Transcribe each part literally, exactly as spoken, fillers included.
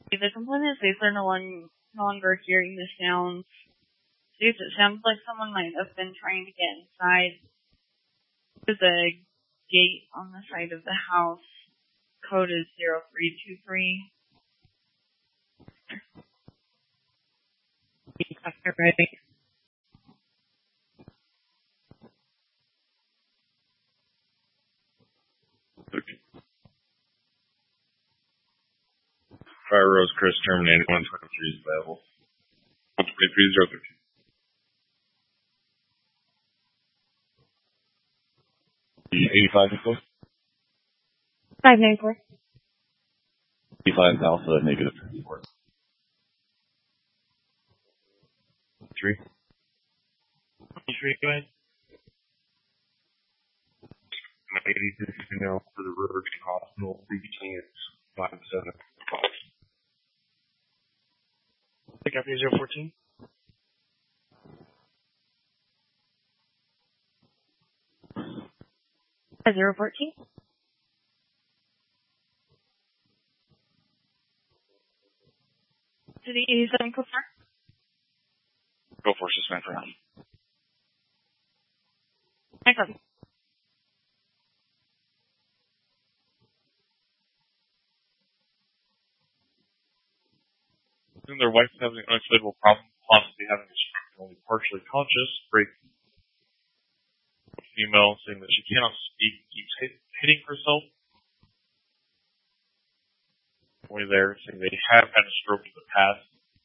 The complainant states they're no, long, no longer hearing the sounds. States it sounds like someone might have been trying to get inside. There's a gate on the side of the house. Code is zero three two three. Ready. Okay. Fire Rose Chris terminated. one twenty-three is available. one twenty-three zero thirteen. eighty-five Nicole? five nine four. eighty-five Alpha, negative four. Three. Three, go ahead. eighty-two female for the River Hospital, reaching its five seven. Pick up your zero fourteen. zero fourteen. To the eighty-seven code four. Go for suspend for now. I copy. And their wife having an unexplainable problem, possibly having a stroke, only partially conscious, breaking. A female saying that she cannot speak, keeps hit, hitting herself. Only there saying they have had a stroke in the past.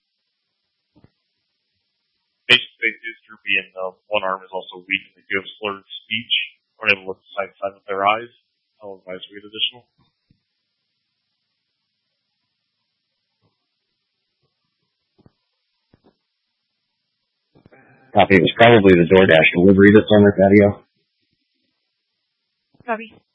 Face-to-face is droopy and uh, one arm is also weak and they do have slurred speech, unable to look side to side with their eyes. I'll advise we get additional. Copy. It was probably the DoorDash delivery that's on their patio. Copy.